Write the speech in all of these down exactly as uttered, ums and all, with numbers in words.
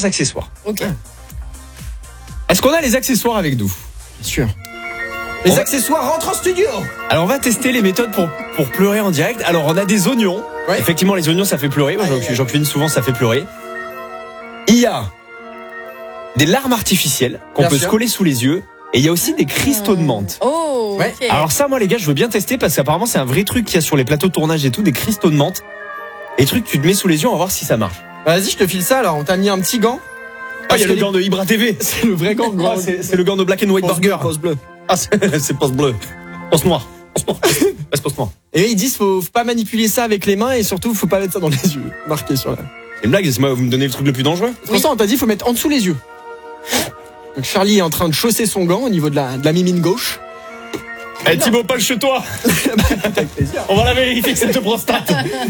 plusieurs accessoires. Ok. Est-ce qu'on a les accessoires avec nous? Bien sûr. Les On va- accessoires rentrent en studio. Alors on va tester les méthodes pour, pour pleurer en direct. Alors on a des oignons. Ouais. Effectivement les oignons ça fait pleurer. Moi Aïe, j'en, aïe, aïe. j'en cuisine souvent, ça fait pleurer. Il y a des larmes artificielles qu'on Bien peut sûr. se coller sous les yeux. Et il y a aussi des cristaux de menthe. Oh, Ouais. ok. Alors ça moi les gars je veux bien tester parce qu'apparemment c'est un vrai truc qu'il y a sur les plateaux de tournage et tout, des cristaux de menthe. Et trucs tu te mets sous les yeux, on va voir si ça marche. Vas-y, je te file ça. Alors, on t'a mis un petit gant. Ah il y a que le les- gant de Ibra T V. C'est le vrai gant. Ah, gant. c'est, c'est le gant de Black and White Post Burger. bleu, post bleu. Ah c'est, c'est post bleu. Post noir. Post noir. C'est post noir. Et ils disent faut, faut pas manipuler ça avec les mains et surtout faut pas mettre ça dans les yeux. Marqué sur la. C'est une blague, c'est moi vous me donnez le truc le plus dangereux. C'est pour ça on t'a dit faut mettre en dessous les yeux. Donc Charlie est en train de chausser son gant au niveau de la, de la mimine gauche. Eh Thibaut, pas chez toi. On va la vérifier que c'est de prostate.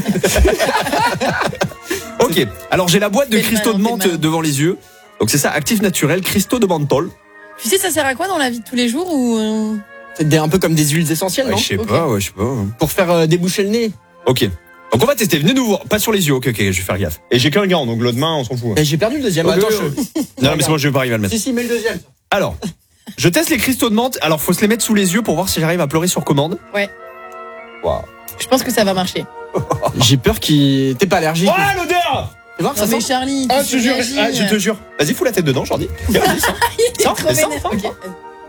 Ok, alors j'ai la boîte de T'es cristaux de malin, menthe t'es malin. devant les yeux. Donc c'est ça, actif naturel, cristaux de menthol. Tu sais, ça sert à quoi dans la vie de tous les jours ou euh, C'est des- un peu comme des huiles essentielles, non je sais Ok. pas, ouais, je sais pas. Pour faire euh, déboucher le nez. Ok. Donc on va tester, venez nous voir. Pas sur les yeux, ok, ok, je vais faire gaffe. Et j'ai qu'un gant, donc l'autre main, on s'en fout. Eh, j'ai perdu le deuxième. Ok, Attends, ok. je... Non, mais c'est moi, je vais pas arriver à le mettre. Si, si, mets le deuxième. Alors, je teste les cristaux de menthe. Alors, faut se les mettre sous les yeux pour voir si j'arrive à pleurer sur commande. Ouais. Waouh. Je pense que ça va marcher. J'ai peur qu'il. T'es pas allergique. Oh, l'odeur! Tu vois, ça Non mais sent. Charlie, Ah, tu je te jure, réagis. ah, je te jure. Vas-y, fous la tête dedans, Jordi. Vas-y, sens. Il est Sens, trop mais sens, vénère. sens, Ok. sens.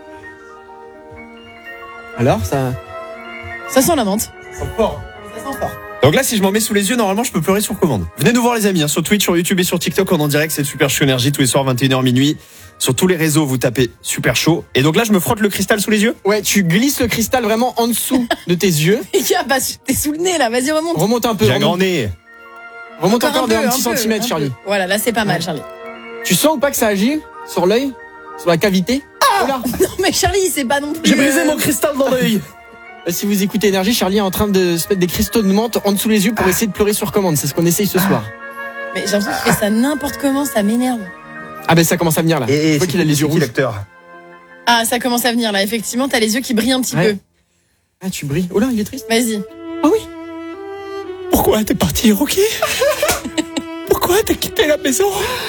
Alors, ça. Ça sent la menthe. Ça sent fort. Ça sent fort. Donc là, si je m'en mets sous les yeux, normalement, je peux pleurer sur commande. Venez nous voir, les amis, hein, sur Twitch, sur YouTube et sur TikTok, on est en direct, c'est Super Chaud Énergie, tous les soirs, vingt et une heures minuit. Sur tous les réseaux, vous tapez Super Chaud. Et donc là, je me frotte le cristal sous les yeux. Ouais, tu glisses le cristal vraiment en dessous de tes yeux. Les gars, bah, t'es sous le nez là, vas-y remonte. Remonte un peu. J'ai un Remonte, grand nez. remonte encore, de peu, un petit peu, centimètre, un Charlie. peu. Voilà, là c'est pas mal, Charlie. Tu sens ou pas que ça agit sur l'œil, sur la cavité? Oh là. Non mais Charlie, c'est pas non plus. J'ai brisé euh, mon cristal dans l'œil. Si vous écoutez Énergie, Charlie est en train de se mettre des cristaux de menthe en dessous les yeux pour essayer de pleurer sur commande. C'est ce qu'on essaye ce soir. Mais j'ai l'impression qu'il fait ça n'importe comment, ça m'énerve. Ah ben ça commence à venir là. Et Je vois qu'il a les yeux rouges. l'acteur. Ah, ça commence à venir là, effectivement, t'as les yeux qui brillent un petit Ouais. peu. Ah tu brilles. Oh là, il est triste. Vas-y. Ah oui. Pourquoi t'es parti, Rocky? Pourquoi t'as quitté la maison?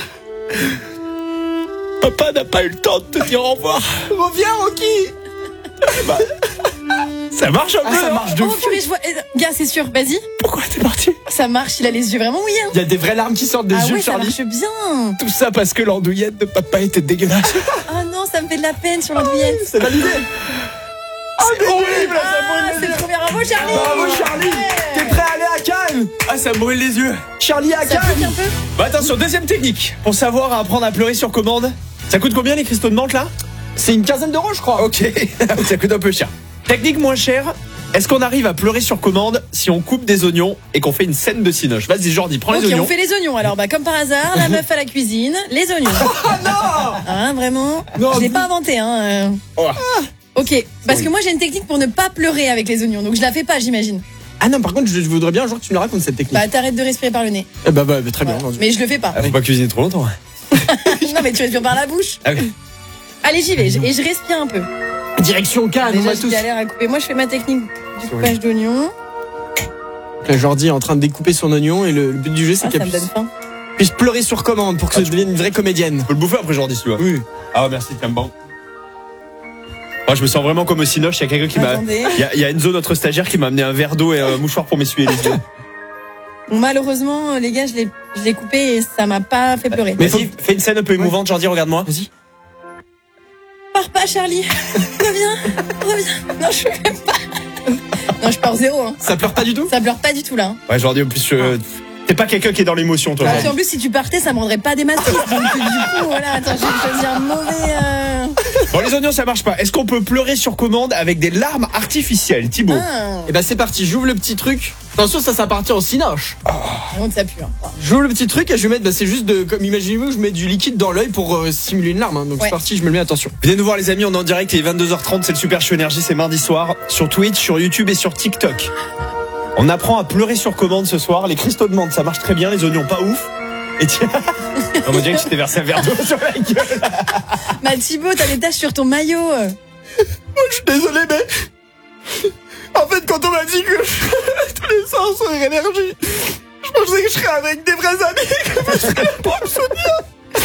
Papa n'a pas eu le temps de te dire au revoir. Reviens, Rocky. Ça marche un Ah peu, ça hein? marche de Oh fou. purée, je vois. eh, Gars, c'est sûr, vas-y. Pourquoi t'es parti? Ça marche, il a les yeux vraiment mouillés. hein. Il y a des vraies larmes qui sortent des Ah yeux ouais, de ça Charlie. marche bien. Tout ça parce que l'andouillette de papa était dégueulasse. Oh non, ça me fait de la peine sur l'andouillette. C'est validé. C'est horrible, Ah, c'est trop bien, bravo Charlie. Bravo Charlie. T'es prêt à aller à Cannes? Ah, ça me brûle les yeux. Charlie à Ça pique Cannes. un peu. Bah attention, deuxième technique. Pour savoir apprendre à pleurer sur commande. Ça coûte combien les cristaux de menthe là? C'est une quinzaine d'euros, je crois. Ok, ça coûte un peu cher. Technique moins chère. Est-ce qu'on arrive à pleurer sur commande si on coupe des oignons et qu'on fait une scène de cinoche? Vas-y Jordi, prends Ok, les oignons. on fait les oignons. Alors, bah, comme par hasard, la meuf à la cuisine, les oignons. Ah non. Hein, vraiment. Non, Je l'ai vous- pas inventé, hein. euh. Oh. Ok, parce que moi j'ai une technique pour ne pas pleurer avec les oignons, donc je la fais pas, j'imagine. Ah non, par contre, je je voudrais bien un jour que tu me la racontes cette technique. Bah, t'arrêtes de respirer par le nez. Eh bah, bah, bah, très bien. Voilà. Mais je le fais pas. Ah, faut pas cuisiner trop longtemps. Non, mais tu respires par la bouche. Ah oui. Allez, j'y vais. Et je respire un peu. Direction Cannes, on Déjà, va je tous. galère à couper. Moi, je fais ma technique du coupage d'oignons. Là, Jordi est en train de découper son oignon et le, le but du jeu, c'est Ah, qu'elle ça me donne puisse, faim. puisse pleurer sur commande pour que ça devienne une vraie comédienne. Tu peux le bouffer après Jordi si tu veux. Oui. Ah merci, t'aimes bon. Moi je me sens vraiment comme au cinoche, il y a quelqu'un qui m'a... Attendez. Il y a, il y a Enzo, notre stagiaire, qui m'a amené un verre d'eau et un mouchoir pour m'essuyer les yeux. Bon, malheureusement, les gars, je l'ai, je l'ai coupé et ça m'a pas fait pleurer. Mais Vas-y, fais une scène un peu émouvante, Jordi, regarde-moi. Vas-y. Pars pas, Charlie. Reviens. Reviens. Non, je peux même pas. Non, je pars zéro. Hein. Ça pleure pas du tout? Ça pleure pas du tout, là. hein. Ouais Jordi, en plus, je... t'es pas quelqu'un qui est dans l'émotion, toi. Parce Jordi. qu'en plus, si tu partais, ça me rendrait pas des masques. Donc, du coup, voilà, attends, je vais choisir un mauvais. Euh... Bon, les oignons, ça marche pas. Est-ce qu'on peut pleurer sur commande avec des larmes artificielles, Thibaut? Ah, Et bah, c'est parti, j'ouvre le petit truc. Attention, ça, ça appartient au cinoche. donc ça pue. Hein. J'ouvre le petit truc et je vais mettre, bah, c'est juste de, comme imaginez-vous, je mets du liquide dans l'œil pour euh, simuler une larme. hein. Donc Ouais. c'est parti, je me le mets, attention. Venez nous voir les amis, on est en direct, il est vingt-deux heures trente, c'est le Super Chaud Énergie, c'est mardi soir, sur Twitch, sur YouTube et sur TikTok. On apprend à pleurer sur commande ce soir, les cristaux de menthe, ça marche très bien, les oignons pas ouf. Et tiens, on dirait que tu t'es versé un verre d'eau sur la gueule. Bah, Thibaut, t'as des taches sur ton maillot. Je suis désolé, mais. En fait, quand on m'a dit que tous les soirs on serait énergie, je pensais que je serais avec des vrais amis, que je serais pour me soutenir.